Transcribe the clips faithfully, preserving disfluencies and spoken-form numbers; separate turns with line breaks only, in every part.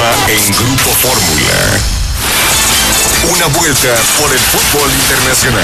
Continúa en Grupo Fórmula. Una vuelta por el fútbol internacional.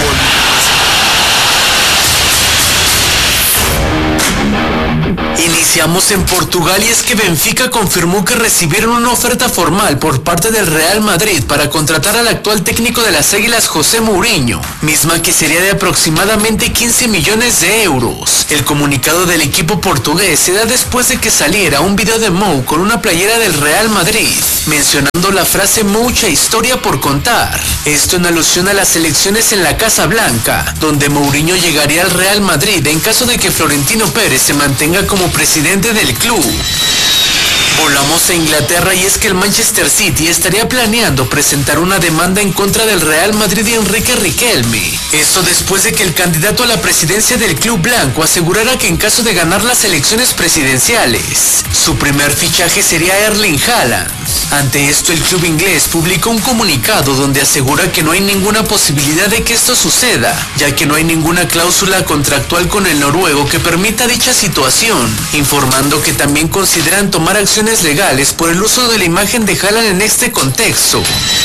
Iniciamos en Portugal y es que Benfica confirmó que recibieron una oferta formal por parte del Real Madrid para contratar al actual técnico de las Águilas, José Mourinho, misma que sería de aproximadamente quince millones de euros. El comunicado del equipo portugués se da después de que saliera un video de Mou con una playera del Real Madrid, mencionando la frase "mucha historia por contar". Esto en alusión a las elecciones en la Casa Blanca, donde Mourinho llegaría al Real Madrid en caso de que Florentino Pérez se mantenga como presidente del club. Volamos a Inglaterra y es que el Manchester City estaría planeando presentar una demanda en contra del Real Madrid y Enrique Riquelme. Esto después de que el candidato a la presidencia del club blanco asegurara que en caso de ganar las elecciones presidenciales, su primer fichaje sería Erling Haaland. Ante esto, el club inglés publicó un comunicado donde asegura que no hay ninguna posibilidad de que esto suceda, ya que no hay ninguna cláusula contractual con el noruego que permita dicha situación, informando que también consideran tomar acciones legales por el uso de la imagen de Haaland en este contexto.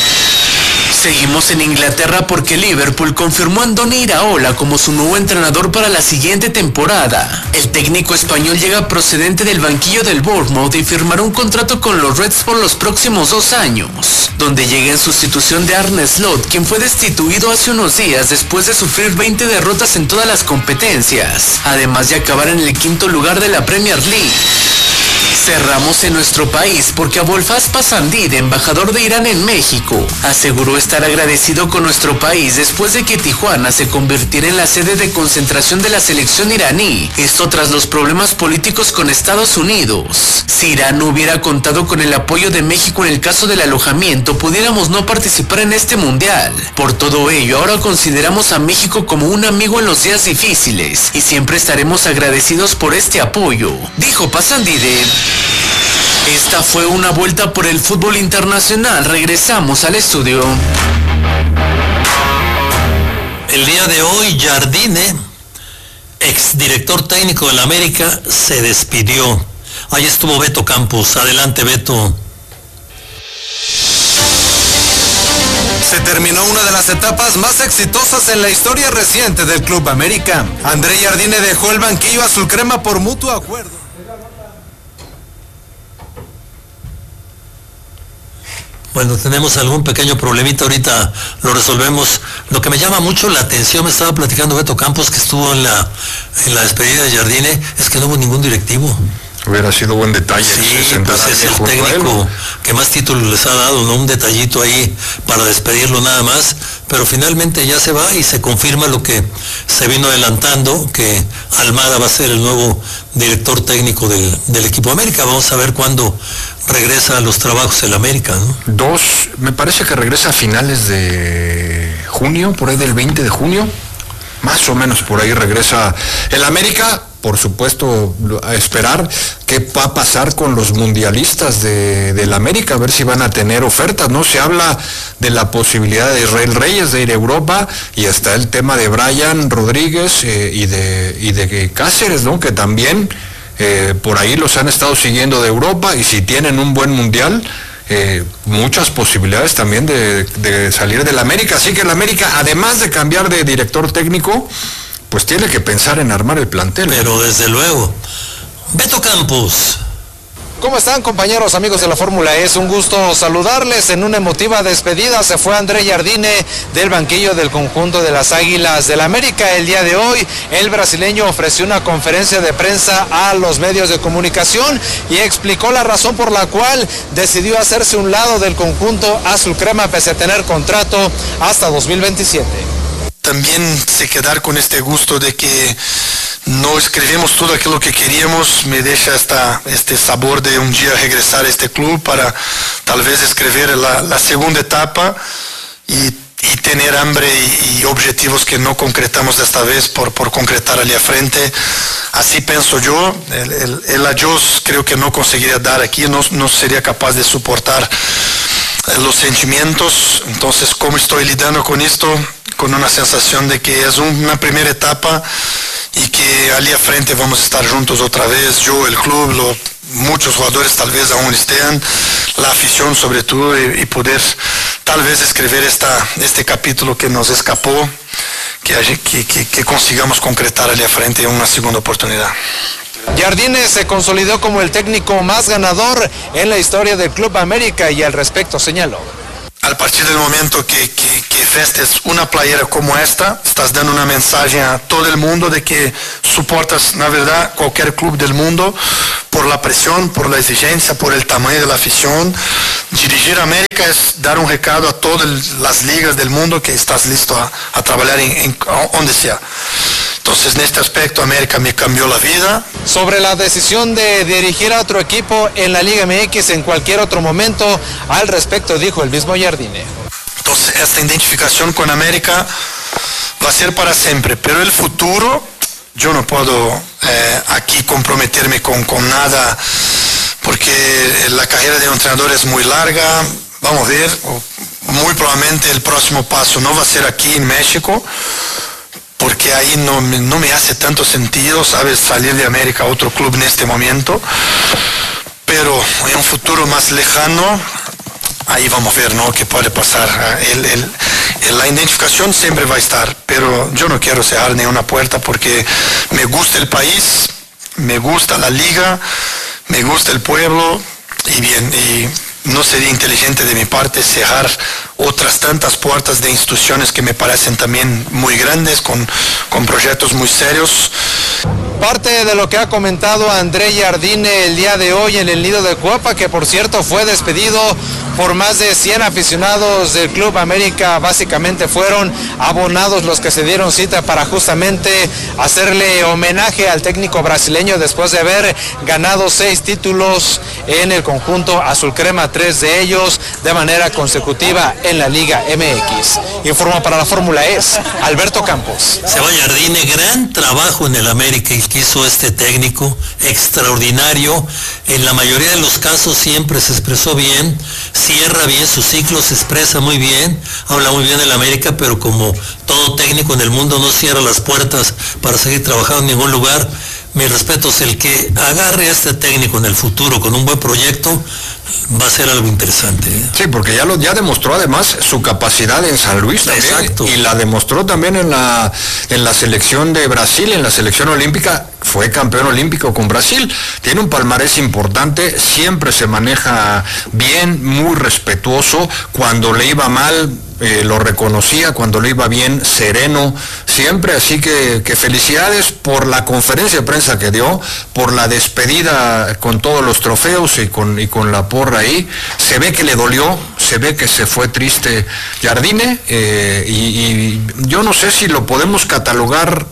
Seguimos en Inglaterra porque Liverpool confirmó a Andoni Iraola como su nuevo entrenador para la siguiente temporada. El técnico español llega procedente del banquillo del Bournemouth y firmará un contrato con los Reds por los próximos dos años, donde llega en sustitución de Arne Slot, quien fue destituido hace unos días después de sufrir veinte derrotas en todas las competencias, además de acabar en el quinto lugar de la Premier League. Cerramos en nuestro país porque Abolfaz Pasandide, embajador de Irán en México, aseguró estar agradecido con nuestro país después de que Tijuana se convirtiera en la sede de concentración de la selección iraní, esto tras los problemas políticos con Estados Unidos. Si Irán no hubiera contado con el apoyo de México en el caso del alojamiento, pudiéramos no participar en este mundial. Por todo ello, ahora consideramos a México como un amigo en los días difíciles y siempre estaremos agradecidos por este apoyo, dijo Pasandide. Esta fue una vuelta por el fútbol internacional. Regresamos al estudio.
El día de hoy, Jardine, exdirector técnico del América, se despidió. Ahí estuvo Beto Campos. Adelante, Beto.
Se terminó una de las etapas más exitosas en la historia reciente del Club América. André Jardine dejó el banquillo azul crema por mutuo acuerdo.
Bueno, tenemos algún pequeño problemita, ahorita lo resolvemos. Lo que me llama mucho la atención, me estaba platicando Beto Campos, que estuvo en la, en la despedida de Jardine, es que no hubo ningún directivo.
Hubiera sido buen detalle.
Sí, pues es el técnico que más títulos les ha dado, ¿no? Un detallito ahí para despedirlo nada más, pero finalmente ya se va y se confirma lo que se vino adelantando, que Almada va a ser el nuevo director técnico del, del equipo América. Vamos a ver cuándo regresa a los trabajos el América, ¿no?
Dos, me parece que regresa a finales de junio, por ahí del veinte de junio, más o menos por ahí regresa el América. Por supuesto, a esperar qué va a pasar con los mundialistas de, del América, a ver si van a tener ofertas, ¿no? Se habla de la posibilidad de Israel Reyes de ir a Europa, y está el tema de Brian Rodríguez eh, y de y de Cáceres, ¿no? Que también eh, por ahí los han estado siguiendo de Europa, y si tienen un buen mundial, eh, muchas posibilidades también de, de salir del América. Así que el América, además de cambiar de director técnico, pues tiene que pensar en armar el plantel.
Pero desde luego. Beto Campos.
¿Cómo están, compañeros, amigos de la Fórmula E? Es un gusto saludarles. En una emotiva despedida se fue André Jardine del banquillo del conjunto de las Águilas del América. El día de hoy, el brasileño ofreció una conferencia de prensa a los medios de comunicación y explicó la razón por la cual decidió hacerse un lado del conjunto azul crema pese a tener contrato hasta dos mil veintisiete.
También se quedar con este gusto de que no escribimos todo aquello que queríamos, me deja esta, este sabor de un día regresar a este club para tal vez escribir la, la segunda etapa y, y tener hambre y, y objetivos que no concretamos esta vez por, por concretar allá frente. Así pienso yo, el, el, el adiós creo que no conseguiría dar aquí, no, no sería capaz de soportar los sentimientos. Entonces, ¿cómo estoy lidiando con esto? Con una sensación de que es una primera etapa y que allí a frente vamos a estar juntos otra vez, yo, el club, lo, muchos jugadores tal vez aún estén, la afición sobre todo, y, y poder tal vez escribir esta, este capítulo que nos escapó, que, que, que, que consigamos concretar allí a frente una segunda oportunidad.
Jardine se consolidó como el técnico más ganador en la historia del Club América y al respecto señaló:
a partir del momento que, que, que vestes una playera como esta, estás dando una mensaje a todo el mundo de que soportas, na verdad, cualquier club del mundo por la presión, por la exigencia, por el tamaño de la afición. Dirigir a América es dar un recado a todas las ligas del mundo que estás listo a, a trabajar en, en donde sea. Entonces, en este aspecto, América me cambió la vida.
Sobre la decisión de dirigir a otro equipo en la Liga M X en cualquier otro momento, al respecto dijo el mismo Jardine.
Entonces, esta identificación con América va a ser para siempre, pero el futuro, yo no puedo eh, aquí comprometerme con, con nada, porque la carrera de un entrenador es muy larga. Vamos a ver, muy probablemente el próximo paso no va a ser aquí en México, porque ahí no, no me hace tanto sentido, ¿sabes?, salir de América a otro club en este momento, pero en un futuro más lejano, ahí vamos a ver, ¿no?, qué puede pasar. El, el, el, la identificación siempre va a estar, pero yo no quiero cerrar ninguna puerta porque me gusta el país, me gusta la liga, me gusta el pueblo, y bien, y no sería inteligente de mi parte cerrar otras tantas puertas de instituciones que me parecen también muy grandes, con, con proyectos muy serios.
Parte de lo que ha comentado André Jardine el día de hoy en el Nido de Cuapa, que por cierto fue despedido por más de cien aficionados del Club América. Básicamente fueron abonados los que se dieron cita para justamente hacerle homenaje al técnico brasileño después de haber ganado seis títulos en el conjunto azul crema, tres de ellos de manera consecutiva en la Liga M X. Informa para la Fórmula E Alberto Campos.
Se va Jardine, gran trabajo en el América que hizo este técnico, extraordinario. En la mayoría de los casos siempre se expresó bien, cierra bien su ciclo, se expresa muy bien, habla muy bien del América, pero como todo técnico en el mundo no cierra las puertas para seguir trabajando en ningún lugar. Mi respeto es el que agarre a este técnico en el futuro con un buen proyecto, va a ser algo interesante, ¿eh?
Sí, porque ya lo ya demostró además su capacidad en San Luis también.
Exacto.
Y la demostró también en la en la selección de Brasil, en la selección olímpica. Fue campeón olímpico con Brasil, tiene un palmarés importante, siempre se maneja bien, muy respetuoso. Cuando le iba mal eh, lo reconocía, cuando le iba bien, sereno siempre. Así que, que felicidades por la conferencia de prensa que dio, por la despedida con todos los trofeos y con, y con la porra ahí. Se ve que le dolió, se ve que se fue triste Jardine, eh, y, y yo no sé si lo podemos catalogar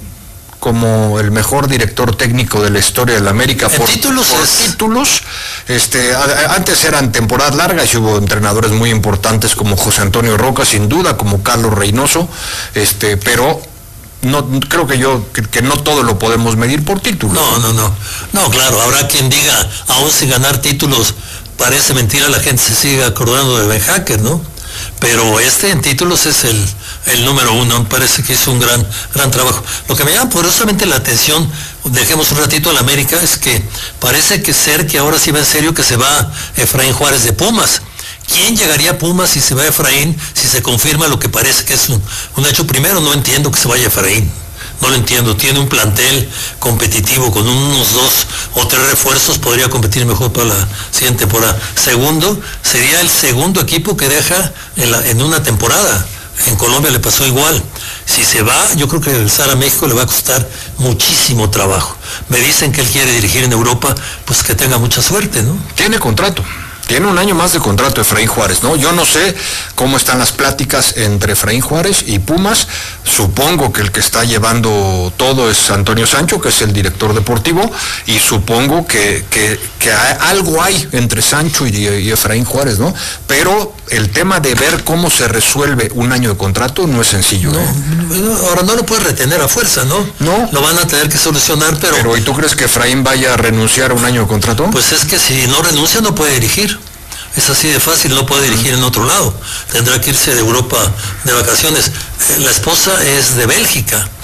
como el mejor director técnico de la historia de la América por
títulos.
Por
es...
títulos. Este, a, antes eran temporadas largas y hubo entrenadores muy importantes como José Antonio Roca, sin duda, como Carlos Reynoso, este, pero no creo que yo que, que no todo lo podemos medir por títulos.
No, no, no. No, claro, habrá quien diga, aún sin ganar títulos, parece mentira, la gente se sigue acordando de Ben Hacker, ¿no? Pero este en títulos es el, el número uno, me parece que hizo un gran, gran trabajo. Lo que me llama poderosamente la atención, dejemos un ratito a la América, es que parece que ser que ahora sí va en serio que se va Efraín Juárez de Pumas. ¿Quién llegaría a Pumas si se va Efraín, si se confirma lo que parece que es un, un hecho? Primero, no entiendo que se vaya Efraín. No lo entiendo, tiene un plantel competitivo con unos dos o tres refuerzos, podría competir mejor para la siguiente temporada. Segundo, sería el segundo equipo que deja en, la, en una temporada. En Colombia le pasó igual. Si se va, yo creo que regresar a México le va a costar muchísimo trabajo. Me dicen que él quiere dirigir en Europa, pues que tenga mucha suerte, ¿no?
Tiene contrato. Tiene un año más de contrato Efraín Juárez, ¿no? Yo no sé cómo están las pláticas entre Efraín Juárez y Pumas. Supongo que el que está llevando todo es Antonio Sancho, que es el director deportivo, y supongo que, que, que hay, algo hay entre Sancho y, y Efraín Juárez, ¿no? Pero el tema de ver cómo se resuelve un año de contrato no es sencillo,
no,
¿eh?
Ahora no lo puedes retener a fuerza, ¿no?
No.
Lo van a tener que solucionar, pero...
Pero ¿y tú crees que Efraín vaya a renunciar a un año de contrato?
Pues es que si no renuncia no puede dirigir. Es así de fácil, no puede dirigir en otro lado. Tendrá que irse de Europa de vacaciones. La esposa es de Bélgica,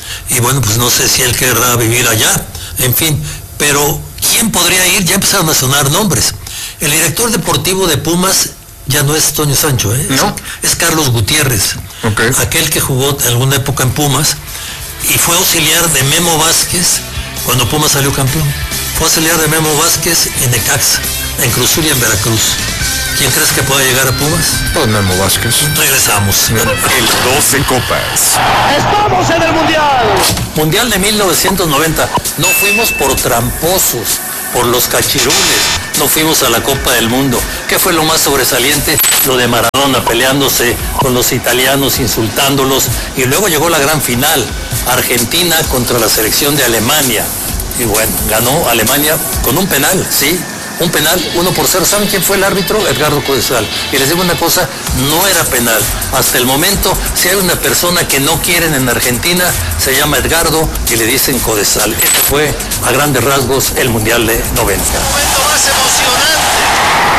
y bueno, pues no sé si él querrá vivir allá, en fin, pero ¿quién podría ir? Ya empezaron a sonar nombres. El director deportivo de Pumas ya no es Toño Sancho, ¿eh?
¿No?
Es, es Carlos Gutiérrez,
okay.
Aquel que jugó en alguna época en Pumas y fue auxiliar de Memo Vázquez cuando Pumas salió campeón. Fue auxiliar de Memo Vázquez en Necaxa, en Cruzul y en Veracruz. ¿Quién crees que pueda llegar a Pumas?
Pues Memo Vázquez.
Regresamos.
El doce copas.
¡Estamos en el Mundial!
Mundial de mil novecientos noventa. No fuimos por tramposos, por los cachirules. No fuimos a la Copa del Mundo. ¿Qué fue lo más sobresaliente? Lo de Maradona peleándose con los italianos, insultándolos. Y luego llegó la gran final. Argentina contra la selección de Alemania. Y bueno, ganó Alemania con un penal, ¿sí? Un penal, uno por cero. ¿Saben quién fue el árbitro? Edgardo Codesal. Y les digo una cosa, no era penal. Hasta el momento, si hay una persona que no quieren en Argentina, se llama Edgardo y le dicen Codesal. Este fue, a grandes rasgos, el Mundial de noventa.
El momento más emocionante